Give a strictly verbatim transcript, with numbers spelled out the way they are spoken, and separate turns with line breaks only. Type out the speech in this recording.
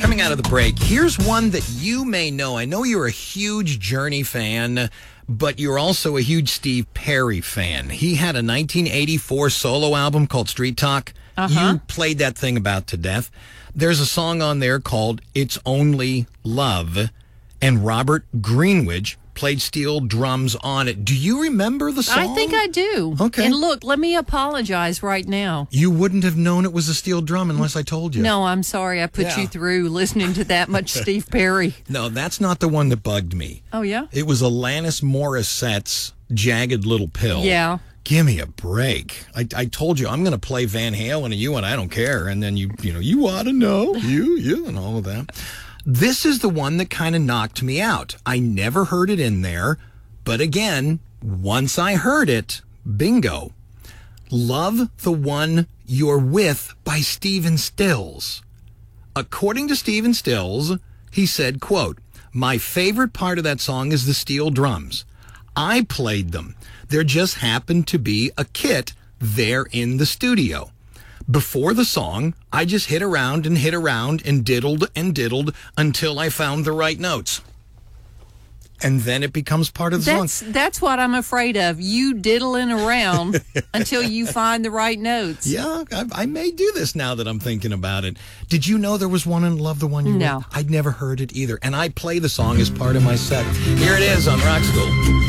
Coming out of the break, here's one that you may know. I know you're a huge Journey fan, but you're also a huge Steve Perry fan. He had a nineteen eighty-four solo album called Street Talk.
Uh-huh.
You played that thing about to death. There's a song on there called It's Only Love, and Robert Greenidge played steel drums on it. Do you remember the song?
I think I do.
Okay.
And look, let me apologize right now.
You wouldn't have known it was a steel drum unless I told you.
No, I'm sorry. I put
Yeah.
you through listening to that much Steve Perry.
No, that's not the one that bugged me.
Oh, yeah?
It was Alanis Morissette's Jagged Little Pill.
Yeah.
Give me a break. I, I told you I'm going to play Van Halen and you and I don't care. And then you, you know, you ought to know. You, you, and all of that. This is the one that kind of knocked me out. I never heard it in there. But again, once I heard it, bingo. Love the One You're With by Stephen Stills. According to Stephen Stills, he said, quote, "My favorite part of that song is the steel drums. I played them. There just happened to be a kit there in the studio. Before the song, I just hit around and hit around and diddled and diddled until I found the right notes. And then it becomes part of the
That's
song."
that's what I'm afraid of. You diddling around until you find the right notes.
Yeah, I, I may do this now that I'm thinking about it. Did you know there was one in Love the One You
No.
With? I'd never heard it either. And I play the song as part of my set. Here it is on Rock School.